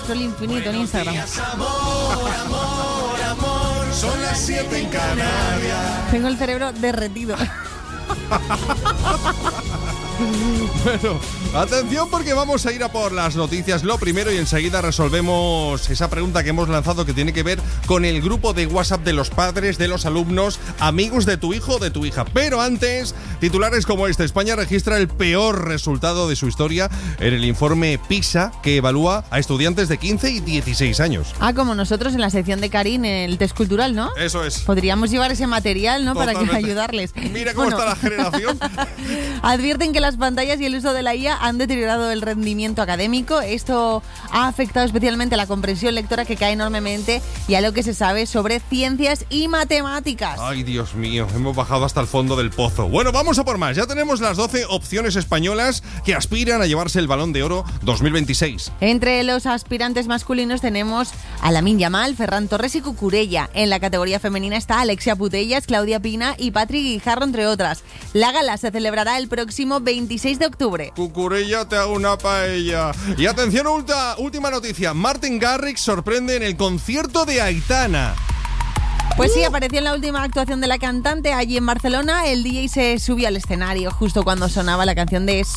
Scroll Infinito en Instagram. Son las 7 en Canarias. Tengo el cerebro derretido. Bueno, atención porque vamos a ir a por las noticias lo primero y enseguida resolvemos esa pregunta que hemos lanzado que tiene que ver con el grupo de WhatsApp de los padres, de los alumnos, amigos de tu hijo o de tu hija. Pero antes, titulares como este: España registra el peor resultado de su historia en el informe PISA que evalúa a estudiantes de 15 y 16 años. Como nosotros en la sección de Karin, en el test cultural, ¿no? Eso es. Podríamos llevar ese material, ¿no? Totalmente. Para ayudarles. Mira cómo está la generación. Advierten que las pantallas y el uso de la IA han deteriorado el rendimiento académico. Esto ha afectado especialmente a la comprensión lectora, que cae enormemente, y a lo que se sabe sobre ciencias y matemáticas. Ay, Dios mío, hemos bajado hasta el fondo del pozo. Bueno, vamos a por más. Ya tenemos las 12 opciones españolas que aspiran a llevarse el Balón de Oro 2026. Entre los aspirantes masculinos tenemos a Lamine Yamal, Ferran Torres y Cucurella. En la categoría femenina está Alexia Putellas, Claudia Pina y Patrick Guijarro, entre otras. La gala se celebrará el próximo 26 de octubre. Cucurella, te hago una paella. Y atención, última noticia. Martin Garrix sorprende en el concierto de Aitana. Pues sí, apareció en la última actuación de la cantante allí en Barcelona. El DJ se subió al escenario justo cuando sonaba la canción de